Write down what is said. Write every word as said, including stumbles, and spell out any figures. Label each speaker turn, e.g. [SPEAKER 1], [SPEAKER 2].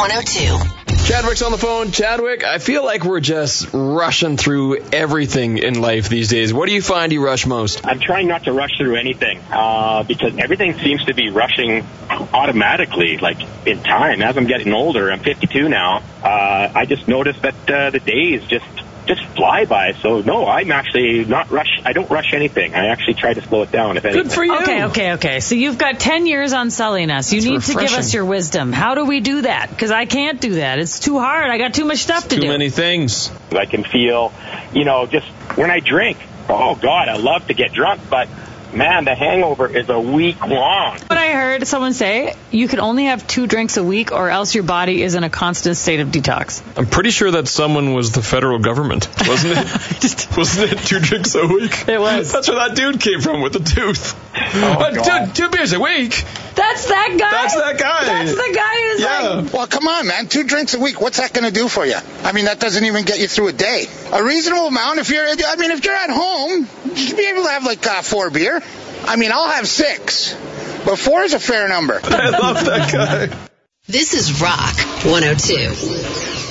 [SPEAKER 1] one oh two.
[SPEAKER 2] Chadwick's on the phone. Chadwick, I feel like we're just rushing through everything in life these days. What do you find you rush most?
[SPEAKER 3] I'm trying not to rush through anything uh, because everything seems to be rushing automatically, like in time. As I'm getting older, I'm fifty-two now, uh, I just noticed that uh, the days just just fly by. So, no, I'm actually not rush. I don't rush anything. I actually try to slow it down, if anything.
[SPEAKER 2] Good for you.
[SPEAKER 4] Okay, okay, okay. So you've got ten years on selling us. You
[SPEAKER 2] That's
[SPEAKER 4] need
[SPEAKER 2] refreshing.
[SPEAKER 4] to give us your wisdom. How do we do that? Because I can't do that. It's too hard. I got too much stuff to
[SPEAKER 2] Too
[SPEAKER 4] do.
[SPEAKER 2] many things.
[SPEAKER 3] I can feel, you know, just when I drink, oh, God, I love to get drunk, but, man, the hangover is a week long.
[SPEAKER 4] What I heard someone say, you can only have two drinks a week or else your body is in a constant state of detox.
[SPEAKER 2] I'm pretty sure that someone was the federal government, wasn't it? Just, wasn't it two drinks a week?
[SPEAKER 4] It was.
[SPEAKER 2] That's where that dude came from with the tooth.
[SPEAKER 3] Oh,
[SPEAKER 2] Uh,
[SPEAKER 3] God.
[SPEAKER 2] two, two beers a week?
[SPEAKER 4] That's that guy.
[SPEAKER 2] That's that guy.
[SPEAKER 4] That's the guy who's
[SPEAKER 2] Yeah.
[SPEAKER 4] like,
[SPEAKER 5] Well, come on, man. Two drinks a week. What's that going to do for you? I mean, that doesn't even get you through a day. A reasonable amount. If you're, I mean, if you're at home, you should be able to have like uh, four beer. I mean, I'll have six, but four is a fair number.
[SPEAKER 2] I love that guy.
[SPEAKER 1] This is Rock one oh two.